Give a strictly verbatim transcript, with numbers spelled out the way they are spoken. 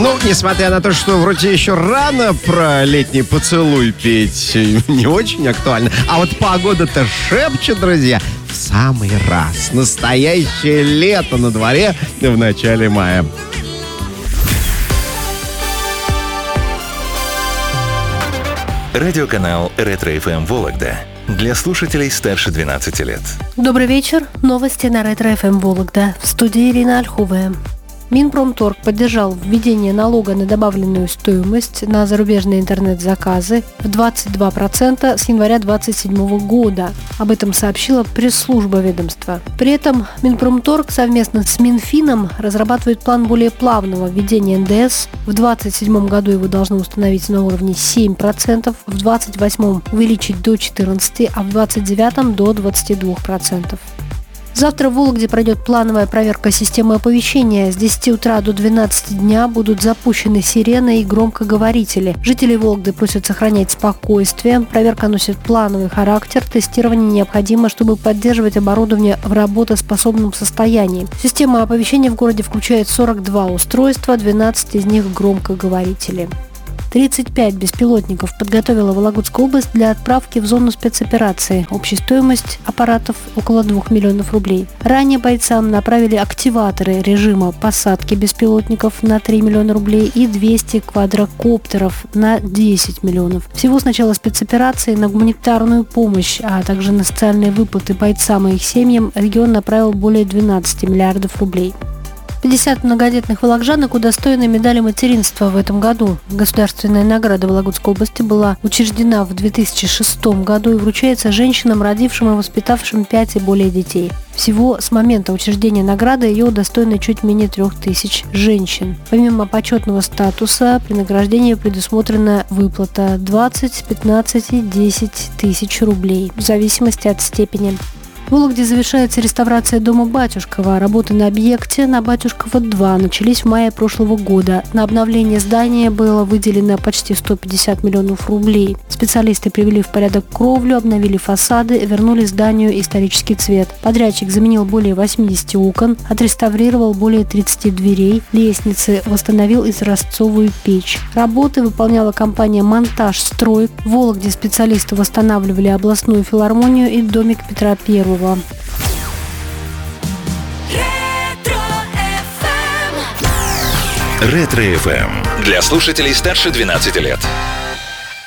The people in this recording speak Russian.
Ну, несмотря на то, что вроде еще рано про летний поцелуй петь, не очень актуально. А вот погода-то шепчет, друзья, в самый раз. Настоящее лето на дворе в начале мая. Радиоканал «Ретро-эф эм» Вологда. Для слушателей старше двенадцати лет. Добрый вечер. Новости на Ретро-эф эм Вологда. В студии Ирина Ольховая. Минпромторг поддержал введение налога на добавленную стоимость на зарубежные интернет-заказы в двадцать два процента с января две тысячи двадцать седьмого года. Об этом сообщила пресс-служба ведомства. При этом Минпромторг совместно с Минфином разрабатывает план более плавного введения эн дэ эс. В две тысячи двадцать седьмом году его должны установить на уровне семь процентов, в две тысячи двадцать восьмом увеличить до четырнадцати процентов, а в две тысячи двадцать девятом до двадцати двух процентов. Завтра в Вологде пройдет плановая проверка системы оповещения. С десяти утра до двенадцати дня будут запущены сирены и громкоговорители. Жители Вологды просят сохранять спокойствие. Проверка носит плановый характер. Тестирование необходимо, чтобы поддерживать оборудование в работоспособном состоянии. Система оповещения в городе включает сорок два устройства, двенадцать из них громкоговорители. тридцать пять беспилотников подготовила Вологодская область для отправки в зону спецоперации. Общая стоимость аппаратов около двух миллионов рублей. Ранее бойцам направили активаторы режима посадки беспилотников на три миллиона рублей и двести квадрокоптеров на десять миллионов. Всего с начала спецоперации на гуманитарную помощь, а также на социальные выплаты бойцам и их семьям регион направил более двенадцати миллиардов рублей. пятьдесят многодетных вологоджанок удостоены медали материнства в этом году. Государственная награда Вологодской области была учреждена в две тысячи шестом году и вручается женщинам, родившим и воспитавшим пять и более детей. Всего с момента учреждения награды ее удостоены чуть менее трех тысяч женщин. Помимо почетного статуса, при награждении предусмотрена выплата двадцать, пятнадцать и десять тысяч рублей в зависимости от степени. В Вологде завершается реставрация дома Батюшкова. Работы на объекте на Батюшкова два начались в мае прошлого года. На обновление здания было выделено почти сто пятьдесят миллионов рублей. Специалисты привели в порядок кровлю, обновили фасады, вернули зданию исторический цвет. Подрядчик заменил более восьмидесяти окон, отреставрировал более тридцати дверей, лестницы, восстановил изразцовую печь. Работы выполняла компания «Монтаж Строй». В Вологде специалисты восстанавливали областную филармонию и домик Петра Первого. Ретро-эф эм для слушателей старше двенадцати лет.